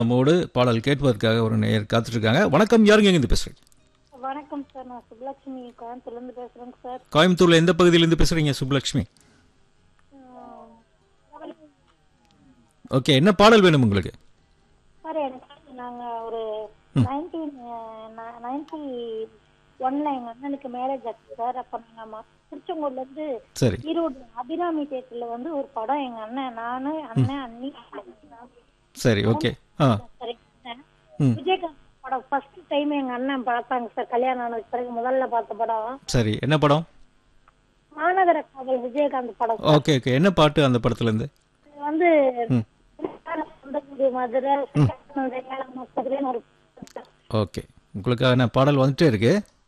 நம்மோடு பாடல் கேட்பதற்காக ஒரு நேயர் காத்துட்டு இருக்காங்க. வணக்கம், யாருங்க இருந்து பேசுறீங்க? வணக்கம் சார், நான் சுப்லட்சுமி கோயம்புத்தூர்லேருந்து பேசுகிறேங்க சார். கோயம்புத்தூர்ல எந்த பகுதியிலிருந்து பேசுறீங்க சுப்புலட்சுமி? ஓகே, என்ன பாடல் வேணும் உங்களுக்கு? சார் எனக்கு நாங்கள் ஒரு 1991 எங்கள் அண்ணனுக்கு மேரேஜ் ஆச்சு சார். அப்போ நாங்கள் திருச்செங்கோட்லேருந்து சரி ஈரோடு அபிராமி தேட்டரில் வந்து ஒரு படம் எங்கள் அண்ணன், நான், அண்ணன், அண்ணி சரி ஓகே. சரி ம் விஜயகாந்த் படம் ஃபர்ஸ்ட் டைம் எங்கள் அண்ணன் பார்த்தாங்க சார். கல்யாணம் ஆனதுக்கு பிறகு முதல்ல பார்த்த படம் சரி, என்ன படம்? மாநகர காவல் விஜயகாந்த் படம் சார். ஓகே ஓகே, என்ன பாட்டு அந்த படத்துல இருந்து? இது வந்து ம் மதுரை ஒரு ஓகே, உங்களுக்கான பாடல் வந்துட்டே இருக்கு.